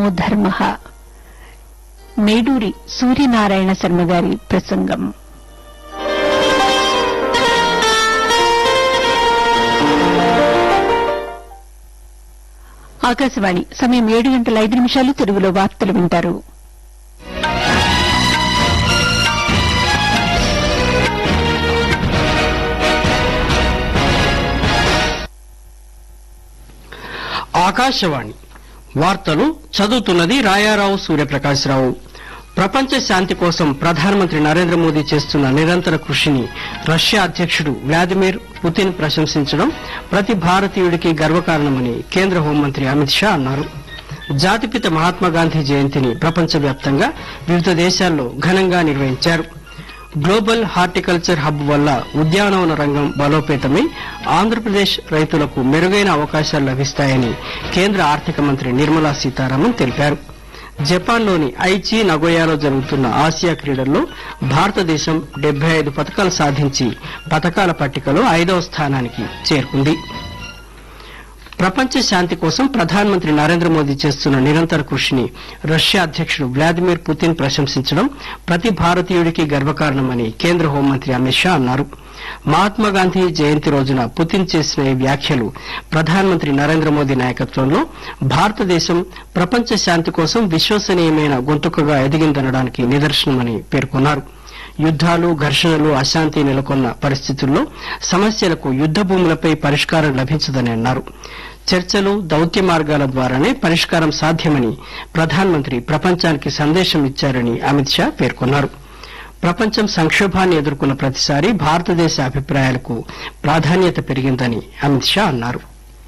ధర్మః. మేడూరి సూర్యనారాయణ శర్మ గారి ప్రసంగం. ఆకాశవాణి సమయం 7:05 తెలుగులో వార్తలు వింటారు. ఆకాశవాణి వార్తలు చదువుతున్నది రాయారావు సూర్యప్రకాశరావు. ప్రపంచ శాంతి కోసం ప్రధానమంత్రి నరేంద్ర మోదీ చేస్తున్న నిరంతర కృషిని రష్యా అధ్యక్షుడు వ్లాదిమిర్ పుతిన్ ప్రశంసించడం ప్రతి భారతీయుడికి గర్వకారణమని కేంద్ర హోంమంత్రి అమిత్ షా అన్నారు. జాతిపిత మహాత్మాగాంధీ జయంతిని ప్రపంచవ్యాప్తంగా వివిధ దేశాల్లో ఘనంగా నిర్వహించారు. గ్లోబల్ హార్టికల్చర్ హబ్ వల్ల ఉద్యానవన రంగం బలోపేతమై ఆంధ్రప్రదేశ్ రైతులకు మెరుగైన అవకాశాలు లభిస్తాయని కేంద్ర ఆర్థిక మంత్రి నిర్మలా సీతారామన్ తెలిపారు. జపాన్లోని ఐచి నగోయాలో జరుగుతున్న ఆసియా క్రీడల్లో భారతదేశం 75 పతకాలు సాధించి పతకాల పట్టికలో 5వ స్థానానికి చేరుకుంది. ప్రపంచ శాంతి కోసం ప్రధానమంత్రి నరేంద్ర మోదీ చేస్తున్న నిరంతర కృషిని రష్యా అధ్యక్షుడు వ్లాదిమిర్ పుతిన్ ప్రశంసించడం ప్రతి భారతీయుడికి గర్వకారణమని కేంద్ర హోంమంత్రి అమిత్ షా అన్నారు. మహాత్మాగాంధీ జయంతి రోజున పుతిన్ చేసిన ఈ వ్యాఖ్యలు ప్రధానమంత్రి నరేంద్ర మోదీ నాయకత్వంలో భారతదేశం ప్రపంచ శాంతి కోసం విశ్వసనీయమైన గొంతుకగా ఎదిగిందనడానికి నిదర్శనమని పేర్కొన్నారు. యుద్దాలు, ఘర్షణలు, అశాంతి నెలకొన్న పరిస్థితుల్లో సమస్యలకు యుద్ద భూములపై పరిష్కారం లభించదని అన్నారు. చర్చలు, దౌత్య మార్గాల ద్వారానే పరిష్కారం సాధ్యమని ప్రధానమంత్రి ప్రపంచానికి సందేశం ఇచ్చారని అమిత్ షా పేర్కొన్నారు. ప్రపంచం సంక్షోభాన్ని ఎదుర్కొన్న ప్రతిసారి భారతదేశ అభిప్రాయాలకు ప్రాధాన్యత పెరిగిందని అమిత్ షా అన్నారు.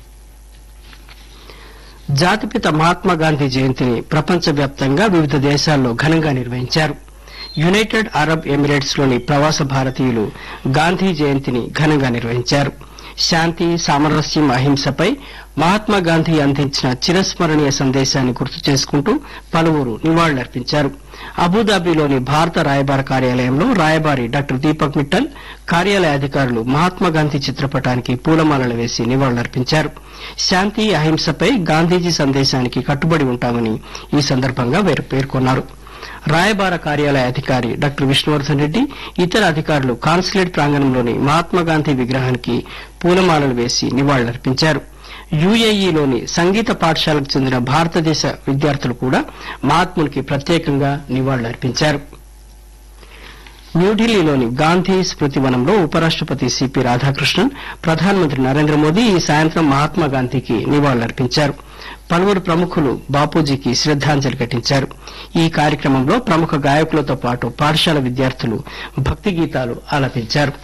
జాతిపిత మహాత్మాగాంధీ జయంతిని ప్రపంచవ్యాప్తంగా వివిధ దేశాల్లో ఘనంగా నిర్వహించారు. యునైటెడ్ అరబ్ ఎమిరేట్స్ లోని ప్రవాస భారతీయులు గాంధీ జయంతిని ఘనంగా నిర్వహించారు. శాంతి, సామరస్యం, అహింసపై మహాత్మాగాంధీ అందించిన చిరస్మరణీయ సందేశాన్ని గుర్తు చేసుకుంటూ పలువురు నివాళులర్పించారు. అబుదాబిలోని భారత రాయబార కార్యాలయంలో రాయబారి డాక్టర్ దీపక్ మిట్టల్, కార్యాలయ అధికారులు మహాత్మాగాంధీ చిత్రపటానికి పూలమాలలు వేసి నివాళులర్పించారు. శాంతి, అహింసపై గాంధీజీ సందేశానికి కట్టుబడి ఉంటామని ఈ సందర్భంగా వీరు పేర్కొన్నారు. రాయబార కార్యాలయ అధికారి డాక్టర్ విష్ణువర్ధన్ రెడ్డి, ఇతర అధికారులు కాన్సులేట్ ప్రాంగణంలోని మహాత్మాగాంధీ విగ్రహానికి పూలమాలలు వేసి నివాళులర్పించారు. యుఏఈలోని సంగీత పాఠశాలకు చెందిన భారతదేశ విద్యార్థులు కూడా మహాత్మునికి ప్రత్యేకంగా నివాళులర్పించారు. న్యూఢిల్లీలోని గాంధీ స్మృతి వనంలో ఉపరాష్టపతి సిపి రాధాకృష్ణన్, ప్రధానమంత్రి నరేంద్ర మోదీ ఈ సాయంత్రం మహాత్మాగాంధీకి నివాళులర్పించారు. పలువురు ప్రముఖులు బాపూజీకి శ్రద్దాంజలి ఘటించారు. ఈ కార్యక్రమంలో ప్రముఖ గాయకులతో పాటు పాఠశాల విద్యార్థులు భక్తి గీతాలు ఆలపించారు.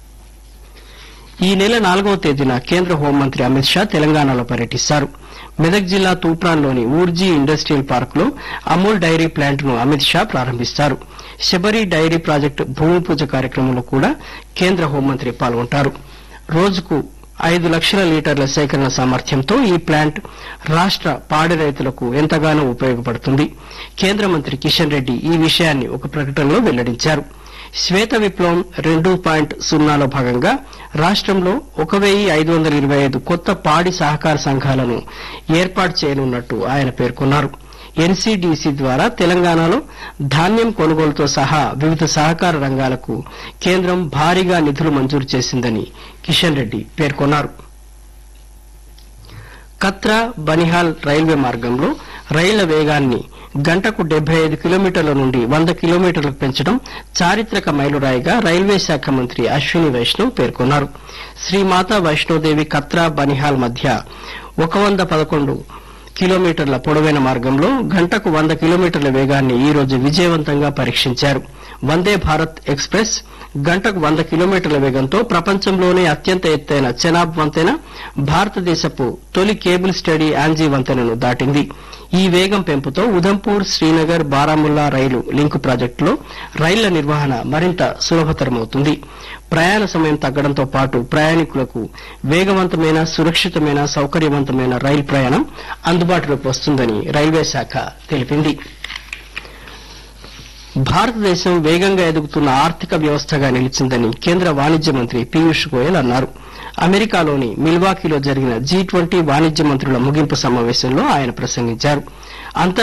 ఈ నెల 4వ తేదీన కేంద్ర హోంమంత్రి అమిత్ షా తెలంగాణలో పర్యటిస్తారు. మెదక్ జిల్లా తూప్రాన్లోని ఊర్జీ ఇండస్ట్రియల్ పార్కులో అమూల్ డైరీ ప్లాంట్ ను అమిత్ షా ప్రారంభిస్తారు. శబరి డైరీ ప్రాజెక్టు భూమి పూజ కార్యక్రమంలో కూడా కేంద్ర హోంమంత్రి పాల్గొంటారు. రోజుకు 5 లక్షల లీటర్ల సేకరణ సామర్థ్యంతో ఈ ప్లాంట్ రాష్ట పాడి రైతులకు ఎంతగానో ఉపయోగపడుతుంది. కేంద్ర మంత్రి కిషన్ రెడ్డి ఈ విషయాన్ని ఒక ప్రకటనలో వెల్లడించారు. శ్వేత విప్లవం 2.0లో భాగంగా రాష్టంలో 1525 కొత్త పాడి సహకార సంఘాలను ఏర్పాటు చేయనున్నట్టు ఆయన పేర్కొన్నారు. ఎన్సీడీసీ ద్వారా తెలంగాణలో ధాన్యం కొనుగోలుతో సహా వివిధ సహకార రంగాలకు కేంద్రం భారీగా నిధులు మంజూరు చేసిందని కిషన్ రెడ్డి పేర్కొన్నారు. కత్రా బనిహాల్ రైల్వే మార్గంలో రైళ్ల వేగాన్ని గంటకు 75 కిలోమీటర్ల నుండి 100 కిలోమీటర్లకు పెంచడం చారిత్రక మైలురాయిగా రైల్వే శాఖ మంత్రి అశ్విని వైష్ణవ్ పేర్కొన్నారు. శ్రీమాతా వైష్ణోదేవి కత్రా బనిహాల్ మధ్య 111 కిలోమీటర్ల పొడవైన మార్గంలో గంటకు 100 కిలోమీటర్ల వేగాన్ని ఈ రోజు విజయవంతంగా పరీక్షించారు. వందే భారత్ ఎక్స్ప్రెస్ గంటకు 100 కిలోమీటర్ల వేగంతో ప్రపంచంలోనే అత్యంత ఎత్తైన చెనాబ్ వంతెన, భారతదేశపు తొలి కేబుల్ స్టడీ ఆంజీ వంతెనను దాటింది. ఈ వేగం పెంపుతో ఉధంపూర్, శ్రీనగర్, బారాముల్లా రైలు లింకు ప్రాజెక్టులో రైళ్ల నిర్వహణ మరింత సులభతరమవుతుంది. ప్రయాణ సమయం తగ్గడంతో పాటు ప్రయాణికులకు వేగవంతమైన, సురక్షితమైన, సౌకర్యవంతమైన రైలు ప్రయాణం అందుబాటులోకి వస్తుందని రైల్వే శాఖ తెలిపింది. భారతదేశం వేగంగా ఎదుగుతున్న ఆర్థిక వ్యవస్థగా నిలిచిందని కేంద్ర వాణిజ్య మంత్రి పీయూష్ గోయల్ అన్నారు. అమెరికాలోని మిల్వాకీలో జరిగిన G20 వాణిజ్య మంత్రుల ముగింపు సమావేశంలో ఆయన ప్రసంగించారు.